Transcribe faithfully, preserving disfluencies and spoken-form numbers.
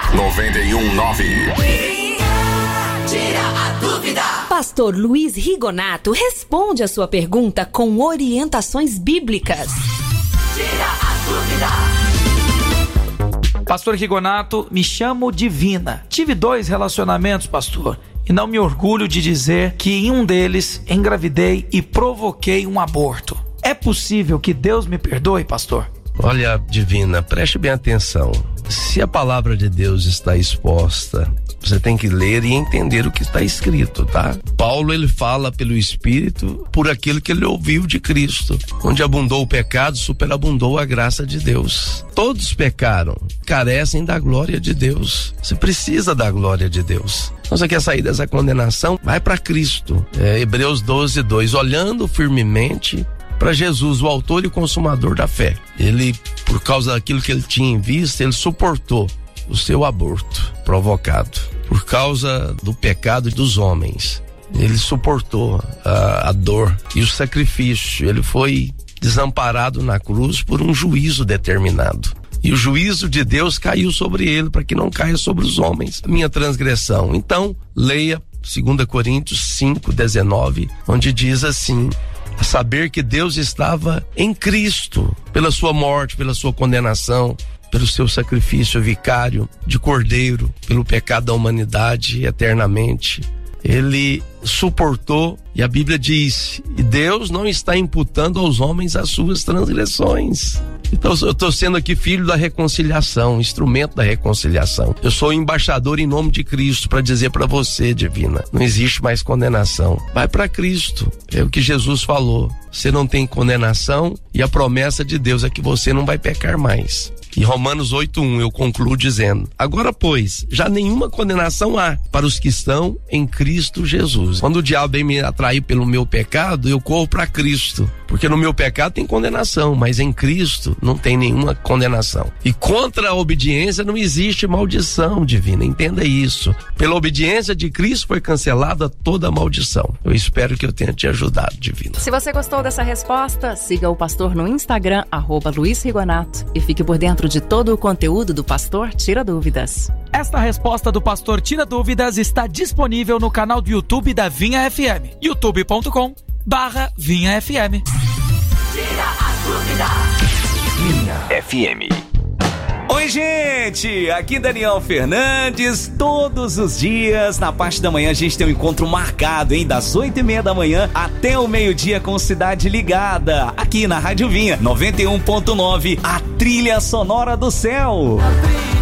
noventa e um ponto nove. Tira a dúvida. Pastor Luiz Rigonato responde a sua pergunta com orientações bíblicas. Tira a dúvida. Pastor Rigonato, me chamo Divina. Tive dois relacionamentos, pastor, e não me orgulho de dizer que em um deles engravidei e provoquei um aborto. É possível que Deus me perdoe, pastor? Olha, Divina, preste bem atenção. Se a palavra de Deus está exposta, você tem que ler e entender o que está escrito, tá? Paulo, ele fala pelo Espírito por aquilo que ele ouviu de Cristo. Onde abundou o pecado, superabundou a graça de Deus. Todos pecaram, carecem da glória de Deus. Você precisa da glória de Deus. Então, você quer sair dessa condenação? Vai para Cristo. É, Hebreus doze, dois. Olhando firmemente para Jesus, o autor e consumador da fé. Ele, por causa daquilo que ele tinha em vista, ele suportou o seu aborto provocado por causa do pecado dos homens. Ele suportou a, a dor e o sacrifício. Ele foi desamparado na cruz por um juízo determinado. E o juízo de Deus caiu sobre ele, para que não caia sobre os homens a minha transgressão. Então, leia dois Coríntios cinco, dezenove, onde diz assim: a saber que Deus estava em Cristo, pela sua morte, pela sua condenação, pelo seu sacrifício vicário de cordeiro, pelo pecado da humanidade eternamente. Ele suportou, e a Bíblia diz: e Deus não está imputando aos homens as suas transgressões. Então eu estou sendo aqui filho da reconciliação, instrumento da reconciliação. Eu sou embaixador em nome de Cristo para dizer para você, Divina, não existe mais condenação. Vai para Cristo, é o que Jesus falou. Você não tem condenação e a promessa de Deus é que você não vai pecar mais. E Romanos oito, um, eu concluo dizendo: agora, pois, já nenhuma condenação há para os que estão em Cristo Jesus. Quando o diabo vem me atrair pelo meu pecado, eu corro para Cristo, porque no meu pecado tem condenação, mas em Cristo não tem nenhuma condenação. E contra a obediência não existe maldição, Divina, entenda isso. Pela obediência de Cristo foi cancelada toda a maldição. Eu espero que eu tenha te ajudado, Divina. Se você gostou dessa resposta, siga o pastor no Instagram, arroba Luiz Rigonato, e fique por dentro de todo o conteúdo do Pastor Tira Dúvidas. Esta resposta do Pastor Tira Dúvidas está disponível no canal do YouTube da Vinha F M, youtube ponto com barra Vinha F M. Tira a dúvida. Vinha F M. Oi, gente, aqui Daniel Fernandes. Todos os dias, na parte da manhã, a gente tem um encontro marcado, hein? Das oito e meia da manhã até o meio-dia com Cidade Ligada, aqui na Rádio Vinha noventa e um ponto nove, a trilha sonora do céu.